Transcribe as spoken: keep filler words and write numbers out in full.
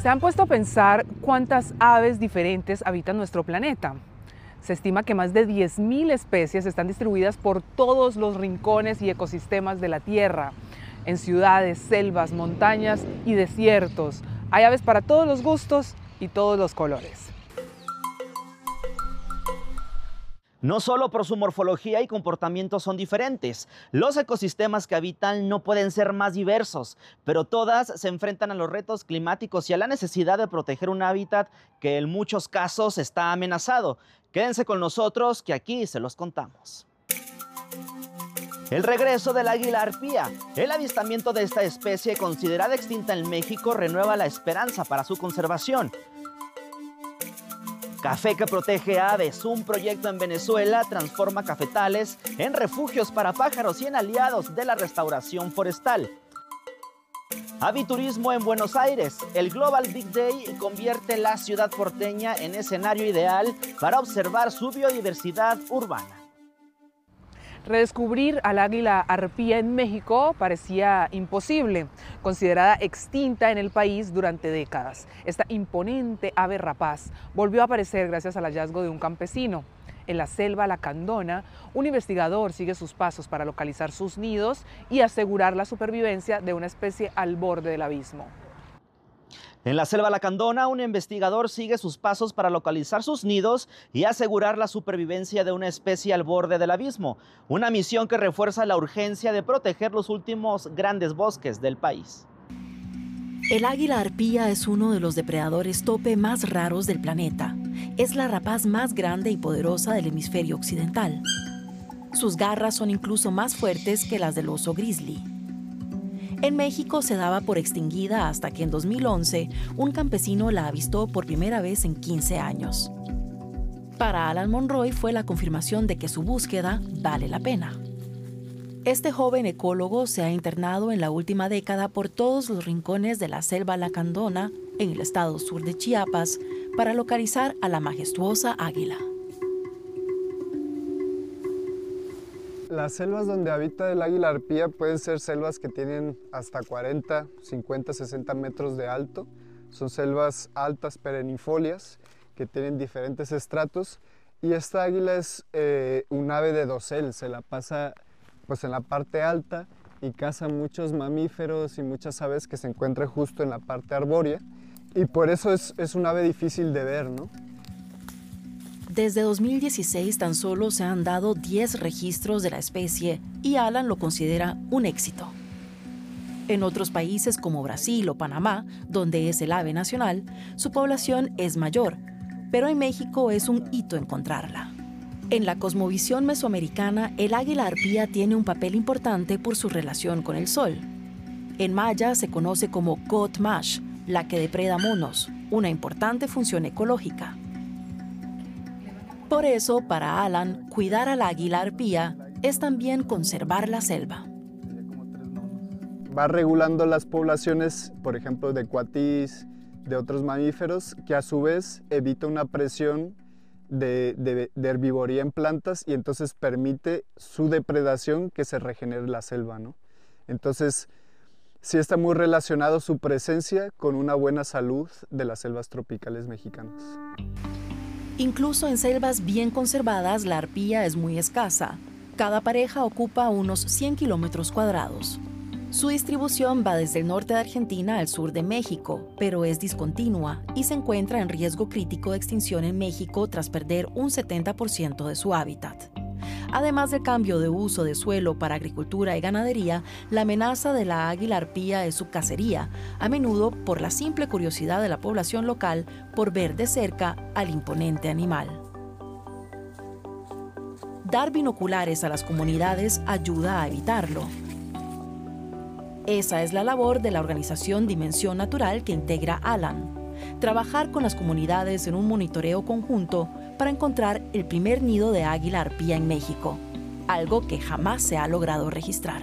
¿Se han puesto a pensar cuántas aves diferentes habitan nuestro planeta? Se estima que más de diez mil especies están distribuidas por todos los rincones y ecosistemas de la Tierra, en ciudades, selvas, montañas y desiertos. Hay aves para todos los gustos y todos los colores. No solo por su morfología y comportamiento son diferentes, los ecosistemas que habitan no pueden ser más diversos, pero todas se enfrentan a los retos climáticos y a la necesidad de proteger un hábitat que en muchos casos está amenazado. Quédense con nosotros que aquí se los contamos. El regreso del águila arpía. El avistamiento de esta especie, considerada extinta en México, renueva la esperanza para su conservación. Café que protege aves, un proyecto en Venezuela transforma cafetales en refugios para pájaros y en aliados de la restauración forestal. Aviturismo en Buenos Aires, el Global Big Day convierte la ciudad porteña en escenario ideal para observar su biodiversidad urbana. Redescubrir al águila arpía en México parecía imposible, considerada extinta en el país durante décadas. Esta imponente ave rapaz volvió a aparecer gracias al hallazgo de un campesino. En la selva lacandona, un investigador sigue sus pasos para localizar sus nidos y asegurar la supervivencia de una especie al borde del abismo. En la selva lacandona, un investigador sigue sus pasos para localizar sus nidos y asegurar la supervivencia de una especie al borde del abismo, una misión que refuerza la urgencia de proteger los últimos grandes bosques del país. El águila arpía es uno de los depredadores tope más raros del planeta. Es la rapaz más grande y poderosa del hemisferio occidental. Sus garras son incluso más fuertes que las del oso grizzly. En México se daba por extinguida hasta que en dos mil once un campesino la avistó por primera vez en quince años. Para Alan Monroy fue la confirmación de que su búsqueda vale la pena. Este joven ecólogo se ha internado en la última década por todos los rincones de la selva lacandona en el estado sur de Chiapas para localizar a la majestuosa águila. Las selvas donde habita el águila arpía pueden ser selvas que tienen hasta cuarenta, cincuenta, sesenta metros de alto. Son selvas altas perennifolias que tienen diferentes estratos. Y esta águila es eh, un ave de dosel, se la pasa pues, en la parte alta y caza muchos mamíferos y muchas aves que se encuentran justo en la parte arbórea. Y por eso es, es un ave difícil de ver, ¿no? Desde dos mil dieciséis tan solo se han dado diez registros de la especie y Alan lo considera un éxito. En otros países como Brasil o Panamá, donde es el ave nacional, su población es mayor, pero en México es un hito encontrarla. En la cosmovisión mesoamericana, el águila arpía tiene un papel importante por su relación con el sol. En maya se conoce como Cotmash, la que depreda monos, una importante función ecológica. Por eso, para Alan, cuidar al águila arpía es también conservar la selva. Va regulando las poblaciones, por ejemplo, de cuatís, de otros mamíferos, que a su vez evita una presión de, de, de herbivoría en plantas y entonces permite su depredación, que se regenere la selva, ¿no? Entonces, sí está muy relacionado su presencia con una buena salud de las selvas tropicales mexicanas. Incluso en selvas bien conservadas, la arpía es muy escasa. Cada pareja ocupa unos cien kilómetros cuadrados. Su distribución va desde el norte de Argentina al sur de México, pero es discontinua y se encuentra en riesgo crítico de extinción en México tras perder un setenta por ciento de su hábitat. Además del cambio de uso de suelo para agricultura y ganadería, la amenaza de la águila arpía es su cacería, a menudo por la simple curiosidad de la población local por ver de cerca al imponente animal. Dar binoculares a las comunidades ayuda a evitarlo. Esa es la labor de la organización Dimensión Natural que integra Alan. Trabajar con las comunidades en un monitoreo conjunto para encontrar el primer nido de águila arpía en México, algo que jamás se ha logrado registrar.